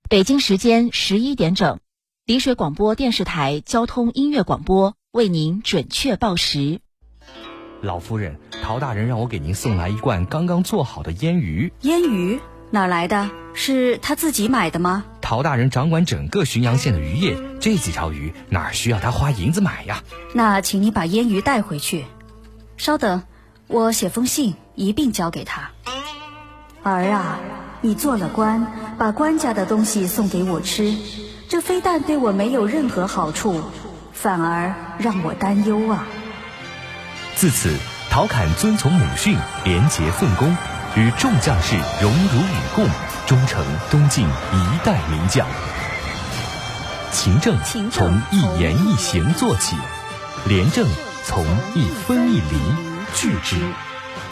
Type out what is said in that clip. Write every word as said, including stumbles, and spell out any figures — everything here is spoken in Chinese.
北京时间十一点整，丽水广播电视台交通音乐广播为您准确报时。 老夫人，陶大人让我给您送来一罐刚刚做好的腌鱼。 腌鱼哪来的？是他自己买的吗？ 陶大人掌管整个浔阳县的渔业，这几条鱼哪需要他花银子买呀？ 那请你把腌鱼带回去。稍等，我写封信一并交给他。儿啊，你做了官，把官家的东西送给我吃，这非但对我没有任何好处，反而让我担忧啊。 自此，陶侃遵从母训，廉洁奉公，与众将士荣辱与共，终成东晋一代名将。勤政从一言一行做起，廉政从一分一厘据之。